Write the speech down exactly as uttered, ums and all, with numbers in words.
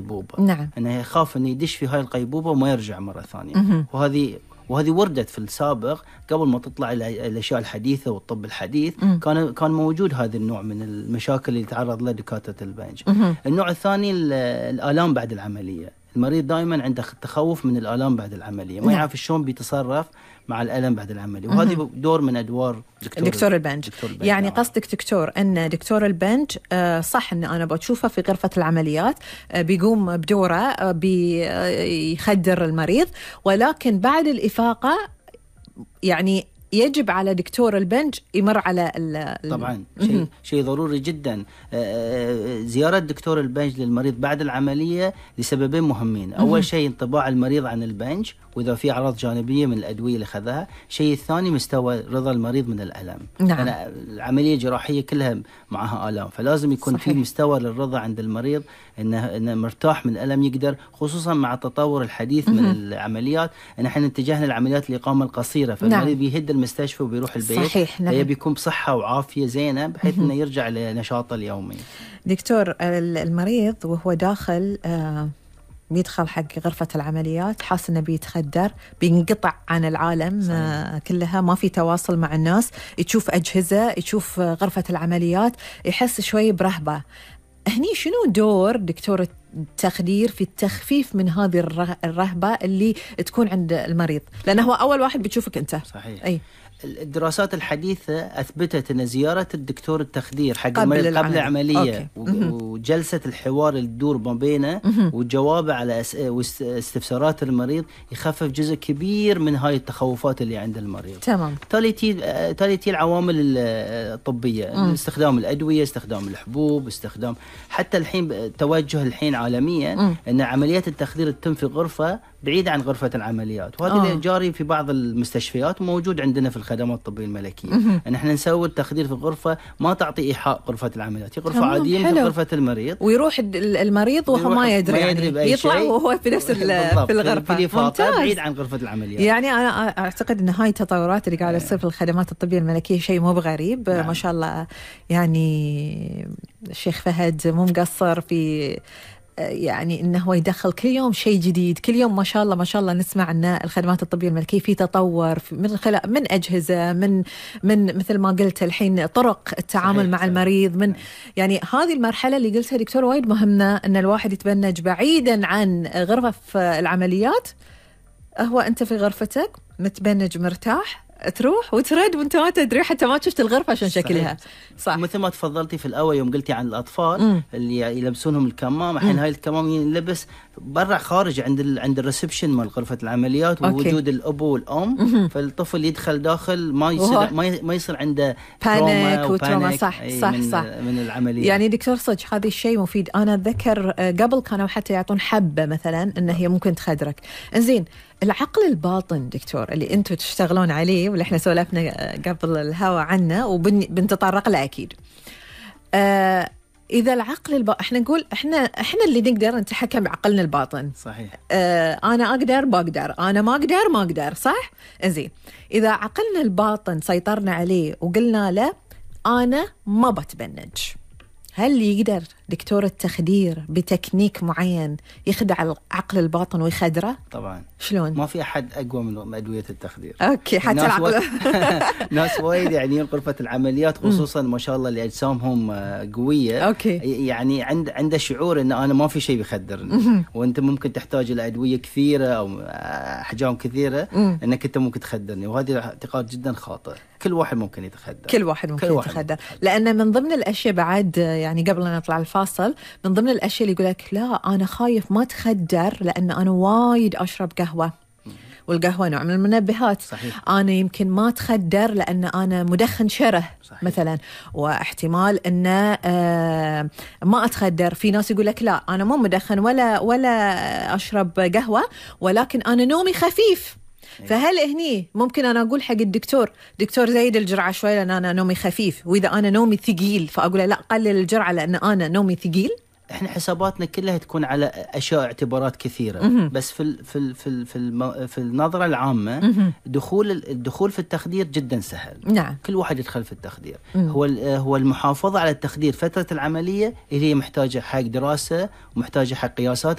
الغيبوبة. نعم. أنه يخاف أنه يدش في هاي الغيبوبة وما يرجع مرة ثانية. مه. وهذه وهذه وردت في السابق قبل ما تطلع الأشياء الحديثة والطب الحديث. مه. كان كان موجود هذا النوع من المشاكل اللي يتعرض لها دكاترة البنج. مه. النوع الثاني الآلام بعد العملية. المريض دائما عنده تخوف من الآلام بعد العملية، ما نعم. يعرف شلون بيتصرف مع الألم بعد العملية، وهذه دور من أدوار دكتور, دكتور البنج. دكتور البنج. يعني نعم. قصدك دكتور أن دكتور البنج آه صح أن أنا بشوفه في غرفة العمليات آه بيقوم بدوره آه بيخدر المريض، ولكن بعد الإفاقة يعني يجب على دكتور البنج يمر على ال طبعا شيء شيء ضروري جدا. زيارة دكتور البنج للمريض بعد العملية لسببين مهمين. أول شيء انطباع المريض عن البنج وإذا في أعراض جانبية من الأدوية اللي خذها. الشيء الثاني مستوى رضا المريض من الألم. نعم. العملية الجراحية كلها معها آلام، فلازم يكون صحيح. في مستوى للرضا عند المريض إنه, إنه مرتاح من الألم، يقدر خصوصا مع التطور الحديث من العمليات إن احنا اتجهنا لعمليات الإقامة القصيرة، فالمريض نعم. بيهد المستشفى وبيروح البيت. صحيح. نعم. بيكون بصحة وعافية زينة بحيث إنه يرجع لنشاطه اليومي. دكتور، المريض وهو داخل آه بيدخل حق غرفة العمليات حاس إنه بيتخدر، بينقطع عن العالم آه كلها، ما في تواصل مع الناس، يشوف أجهزة، يشوف غرفة العمليات، يحس شوي برهبة. هني شنو دور دكتور التخدير في التخفيف من هذه الرهبة اللي تكون عند المريض؟ لأنه هو أول واحد بتشوفك أنت. صحيح. أي. الدراسات الحديثة أثبتت أن زيارة الدكتور التخدير حق المريض قبل, قبل العملية وجلسة الحوار اللي تدور ما بينه والجواب على استفسارات المريض يخفف جزء كبير من هاي التخوفات اللي عند المريض. تمام. تالي تي العوامل الطبية، مم. استخدام الأدوية، استخدام الحبوب، استخدام حتى الحين توجه الحين عالميا مم. أن عمليات التخدير تتم في غرفة بعيدة عن غرفة العمليات، وهذا اللي جاري في بعض المستشفيات وموجود عندنا في الخدمات الطبية الملكية. أن احنا نسوي التخدير في غرفة ما تعطي إيحاء غرفة العمليات، هي غرفة عادية مثل غرفة المريض، ويروح المريض وهو ما يدري, ما يدري يعني يطلع وهو في نفس في الغرفة ممتاز. بعيد عن غرفة العمليات. يعني أنا أعتقد أن هاي التطورات اللي قاعدة تصير في الخدمات الطبية الملكية شيء مو بغريب. نعم. ما شاء الله يعني الشيخ فهد مو مقصر في يعني إنه هو يدخل كل يوم شيء جديد، كل يوم ما شاء الله ما شاء الله نسمع أن الخدمات الطبية الملكية في تطور من خلال من أجهزة، من من مثل ما قلت الحين طرق التعامل صحيح. مع صحيح. المريض من يعني هذه المرحلة اللي قلتها دكتور وايد مهمة، أن الواحد يتبنج بعيدا عن غرفة العمليات. هو أنت في غرفتك متبنج مرتاح، تروح وترد وانت ما تدري حتى ما شفت الغرفة عشان شكلها. صح. مثل ما تفضلتي في الأول يوم قلتي عن الأطفال مم. اللي يلبسونهم الكمام، الحين هاي الكمام يلبس برا خارج عند ال... عند الريسبشن مال غرفة العمليات، ووجود الأب والأم مم. فالطفل يدخل داخل ما يصير ما, ي... ما يصير عنده بانيك وتروما. صح صح من صح من العملية. يعني دكتور صدق هذا الشيء مفيد. أنا أتذكر قبل كانوا حتى يعطون حبة مثلا إن هي ممكن تخدرك. إنزين العقل الباطن دكتور اللي أنتوا تشتغلون عليه واللي إحنا سولفنا قبل الهوا عنه وبنتطرق له أكيد. آه إذا العقل الباطن إحنا نقول إحنا إحنا اللي نقدر نتحكم بعقلنا الباطن. صحيح. آه أنا أقدر بقدر، أنا ما أقدر ما أقدر. صح؟ إنزين إذا عقلنا الباطن سيطرنا عليه وقلنا له أنا ما بتبنج، هل يقدر دكتور التخدير بتكنيك معين يخدع العقل الباطن ويخدره؟ طبعا. شلون؟ ما في أحد أقوى من أدوية التخدير. أوكي. حتى العقل و... ناس وايد يعني غرفة العمليات خصوصا ما شاء الله اللي أجسامهم قوية. أوكي. يعني عند عنده شعور إن أنا ما في شيء بيخدرني، وأنت ممكن تحتاج إلى أدوية كثيرة أو أحجام كثيرة إنك أنت ممكن تخدرني، وهذه اعتقاد جدا خاطئ. كل واحد ممكن يتخدر. كل واحد ممكن يتخدر، لأن من ضمن الأشياء بعد يعني قبل أن نطلع الفاصل من ضمن الأشياء اللي يقولك لا أنا خايف ما تخدر لأن أنا وايد أشرب قهوة، والقهوة نوع من المنبهات. صحيح. أنا يمكن ما تخدر لأن أنا مدخن شره. صحيح. مثلا، واحتمال أن آه ما أتخدر. في ناس يقول لك لا أنا مو مدخن ولا ولا أشرب قهوة ولكن أنا نومي خفيف. فهل هني ممكن أنا أقول حق الدكتور دكتور زايد الجرعة شوي لأن أنا نومي خفيف، وإذا أنا نومي ثقيل فأقول لا قلل الجرعة لأن أنا نومي ثقيل؟ احنا حساباتنا كلها تكون على اشياء اعتبارات كثيره. مه. بس في ال في ال في ال في, الم في النظره العامه مه. دخول الدخول في التخدير جدا سهل. نعم. كل واحد يدخل في التخدير. مه. هو هو المحافظه على التخدير فتره العمليه اللي هي محتاجه حق دراسه ومحتاجه حق قياسات